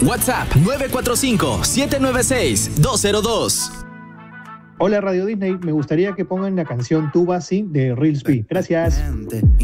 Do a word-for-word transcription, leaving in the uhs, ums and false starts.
WhatsApp nueve cuatro cinco, siete nueve seis, dos cero dos. Hola Radio Disney, me gustaría que pongan la canción Tuba Sí de Real Speed. Gracias.